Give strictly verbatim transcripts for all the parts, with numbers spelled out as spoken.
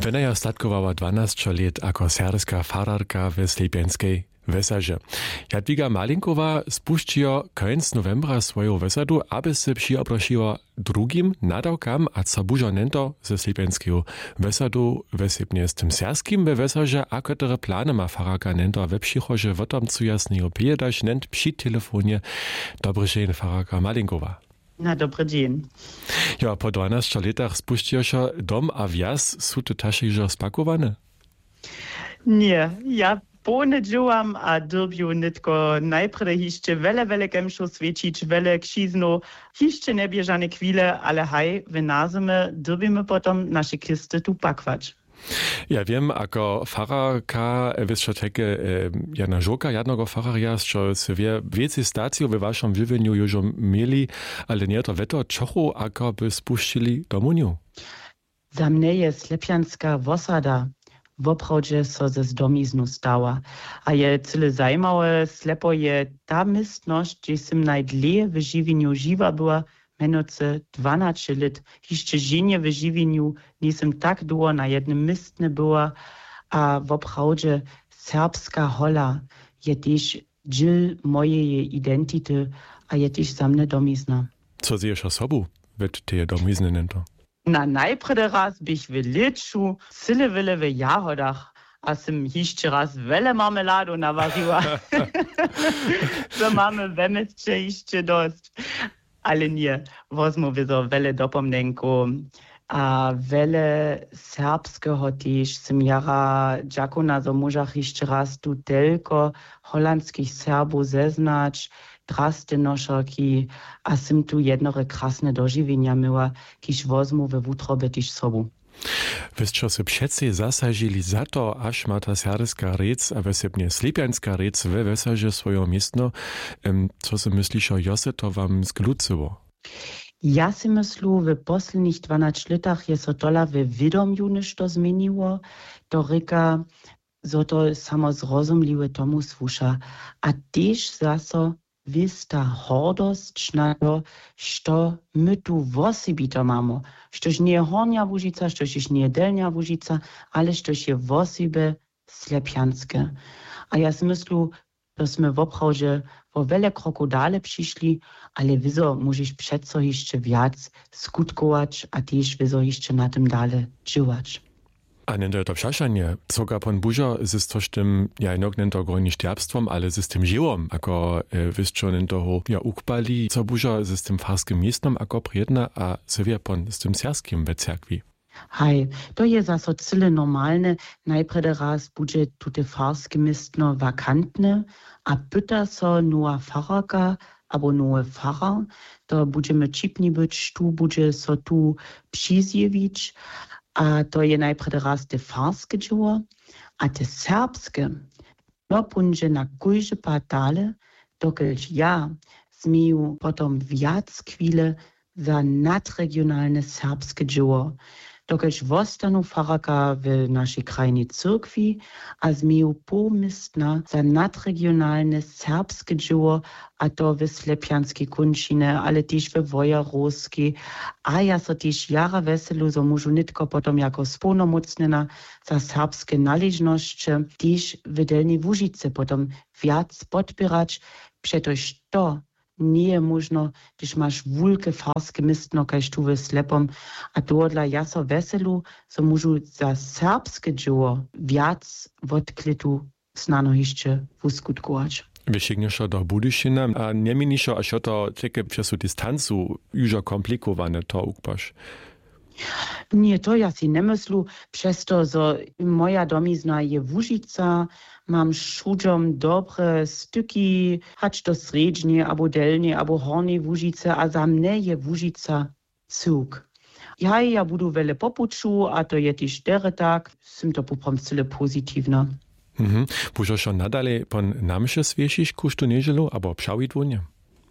Wena ja statkowała dwanaście lat jako serbska fararka w Slepienskiej Wesaže. Jadwiga Malinkowa spuściła koniec novembra swoją wesadu, aby się przyoprosiła drugim nadawkam, a co bużo nento ze Slepienskiego wesadu wesebnie z tym serskim we Wesaže, a które plany ma fararka nento we przychodzie w tom cu jasnego piedaś nent przy telefonie. Dobry dzień, fararka Malinkowa. Na dobry dzień. Ja, po dwanastu latach spuściła się dom a wjazd, są to tasze spakowane? Nie, ja pone działam, a dobiu nitko najpierw jeszcze wiele, wiele kemszu świecić, wiele ksizno, jeszcze nie bieżane chwile, ale haj, wynazimy, dobimy potem nasze kisty tu pakwać. Ja wiem, jako fararka, wiesz, takie Jana Żoka, jednego fararia, że się wie, więcej stacji w waszym żywieniu już mieli, ale nie to weto, czochu, ako by spuścili do muniu. Za mnie jest Slepianska Wosada. Woprawdzie so ze zdomiznu stała. A je cyle zajmowe, slepo je ta mistność, gdzie sim najdlej w żywieniu żywa była, mianoce dwanaście lat. Jeszcze żenie w żywieniu nisem tak długo na jednym mistne była, a woprawdzie serbska hola je też dziel mojej identity, a je też za mnie domizna. Co zjesz osobu, wird te domizny nento? Na najprede raz bych w leczu, cyle wyle w jahodach, a sem jeszcze raz wele marmeladu nawariła. So mamy wemescze jeszcze dość. Ale nie, wozmu wizo wele dopomnenku. A wele serbskiego też sem jara dżakuna, so możach jeszcze raz tu tylko holandskich Serbów zeznać, draste noszaki, a sim tu jednore krasne dożywienia miała, kiż wozmu we wutrobie też sobu. Wyście się przecie zasażyli za to, aż ma ta serbska rec, a wesebnie slepianska rec we Wesaže swoje miestno. Co si myślisz o Jose, to wam zglucyło? Ja si myslu, w posledních dwanastu latach je so tola w widomiu nešto zmieniło, to ryka, zo to samo zrozumliwe tomu słusza, a też zaso wista hordost na to, što my tu wosibito mamo, štož nie hornia Łužica, štož już nie delnia Łužica, ale štož je wosibe slepianskie. A ja si myslu, to sme woprawdzie wo wiele kroku dalej przyszli, ale wieso musisz przeco jeszcze wiac skutkować, a też wieso jeszcze na tym dalej działać. A nie to przeszanie, sogar pan Buża z to tym, ja nie wiem to groni ścierbstwom, ale z tym żyłom, ako wiesz, co nie toho ja ukpali, co Buża z tym farskim miestem, ako prijedna, a co wie pan z tym serskim we cerkwi. Hej, to je zaso cyle normalne, najprede raz bude tute farskie miestno vakantne, a pyta so nowa fararka, abo nowe farar, to budeme čipni być, tu bude so tu přizjević, a to je najprede raz te farskie dzieło, a te serbskie, to będzie na kujże partale, dokelž ja zmiju potom wiac chwile za nadregionalne serbskie dzieło. Dokelž vostanu faraka w naszej krajnej cyrkwi, a zmiju pomistna za nadregionalne serbskie dzieło, a to w slepianskiej kunšine, ale też w wojarowskiej, a ja so też jara weselu, so możu nitko potom jako spunomocnena za serbskie należności, też w Delnej Łužice potom wiac podpierać, przetoż to nie je možno, když máš wulke farskie mistno, kaž tu ve slepom, a to dla jaso veselu, so môžu za serbskie dzieło viac odklitu snano jeszcze uskutkować. Wysięgniesz do Budyšina, a nie minisz, a što to takie przez dystansu już komplikowane to ukpasz? Nie, to ja si nie myslu, przez to, że moja domizna je Łužica, mam šudžom dobre styki, hać do srednie, abo delnie, abo hornej Łužice, a za mnie je Łužica cuk. Ja, ja budu wele popuču, a to je też dere tak, sim to poprom cyle pozytywne. Mhm. Bužo šo nadalej pon namše sviešiš, kuž tu neželu, abo pšavit vonje?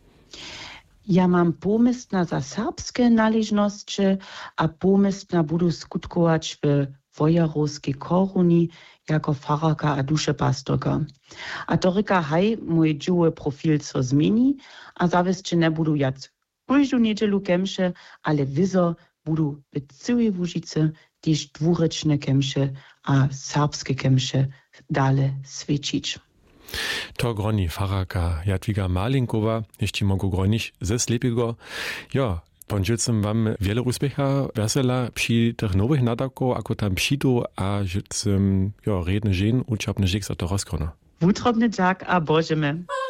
Ja mam pomysł za serbskie należności, a pomysł budu skutkować w wojarowskiej koruni jako fararka a duszepastorka. A to ryka haj, mój dzieły profil co zmieni, a zawisće nie budu jac każdą niedzielu kemsze, ale wizo budu w całej Łužice tiž dwurečne kemše a serbske kemše dale svědčić. To groni faraka Jadwiga Malinkowa, jeśli mogę gronić ze Slepiego. Ja, pończycem wam wiele úspecha, wesela przy tych nowych nadawkach, ako tam przyjdą, a że ja, redne żen, uczapne żek za to rozkona. Wutrobny dziak a božeme.